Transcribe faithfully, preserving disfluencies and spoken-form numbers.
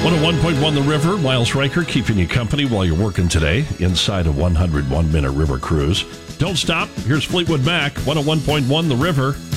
one oh one point one The River, Miles Riker keeping you company while you're working today inside a one hundred one minute river cruise. Don't stop. Here's Fleetwood Mac, one oh one point one The River.